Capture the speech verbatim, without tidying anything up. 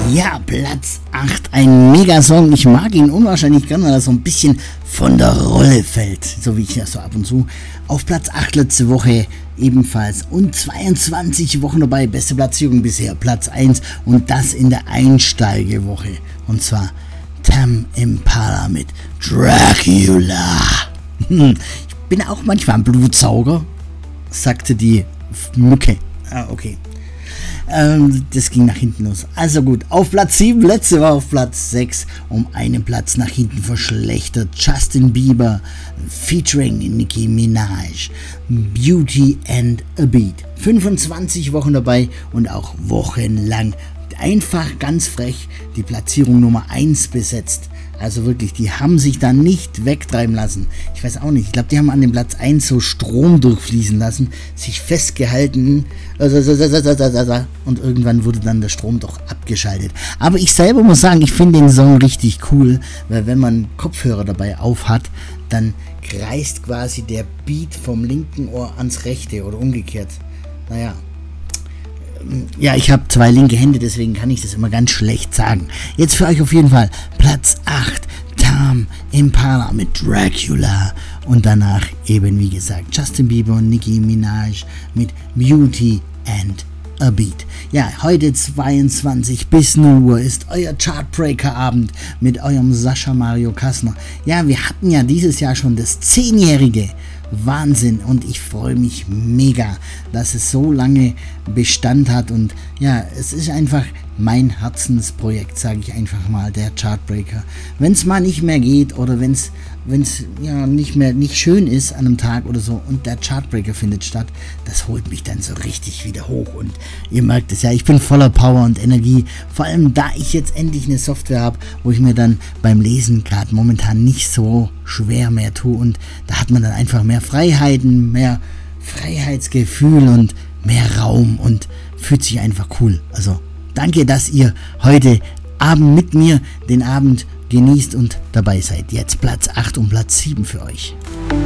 Ja, Platz acht, ein Megasong. Ich mag ihn unwahrscheinlich gern, weil er so ein bisschen von der Rolle fällt, so wie ich ja so ab und zu. Auf Platz acht letzte Woche ebenfalls und zweiundzwanzig Wochen dabei, beste Platzierung bisher, Platz eins und das in der Einsteigewoche. Und zwar Tame Impala mit Dracula. Hm, ich bin auch manchmal ein Blutsauger, sagte die Mücke. Ah, okay. Ähm, das ging nach hinten los. Also gut, auf Platz sieben, letzte war auf Platz sechs, um einen Platz nach hinten verschlechtert. Justin Bieber featuring Nicki Minaj, Beauty and a Beat. fünfundzwanzig Wochen dabei und auch wochenlang. Einfach ganz frech die Platzierung Nummer eins besetzt. Also wirklich, die haben sich da nicht wegtreiben lassen. Ich weiß auch nicht, ich glaube, die haben an dem Platz eins so Strom durchfließen lassen, sich festgehalten und irgendwann wurde dann der Strom doch abgeschaltet. Aber ich selber muss sagen, ich finde den Song richtig cool, weil wenn man Kopfhörer dabei auf hat, dann kreist quasi der Beat vom linken Ohr ans rechte oder umgekehrt. Naja. Ja, ich habe zwei linke Hände, deswegen kann ich das immer ganz schlecht sagen. Jetzt für euch auf jeden Fall Platz acht, Tame Impala mit Dracula. Und danach eben, wie gesagt, Justin Bieber und Nicki Minaj mit Beauty and a Beat. Ja, heute zweiundzwanzig bis null Uhr ist euer Chartbreaker-Abend mit eurem Sascha Mario Kassner. Ja, wir hatten ja dieses Jahr schon das zehnjährige. Wahnsinn, und ich freue mich mega, dass es so lange Bestand hat, und ja, es ist einfach mein Herzensprojekt, sage ich einfach mal, der Chartbreaker. Wenn es mal nicht mehr geht oder wenn es ja nicht mehr nicht schön ist an einem Tag oder so und der Chartbreaker findet statt, das holt mich dann so richtig wieder hoch, und ihr merkt es ja, ich bin voller Power und Energie, vor allem da ich jetzt endlich eine Software habe, wo ich mir dann beim Lesen gerade momentan nicht so schwer mehr tue, und da hat man dann einfach mehr Freiheiten, mehr Freiheitsgefühl und mehr Raum und fühlt sich einfach cool. Also danke, dass ihr heute Abend mit mir den Abend genießt und dabei seid. Jetzt Platz acht und Platz sieben für euch.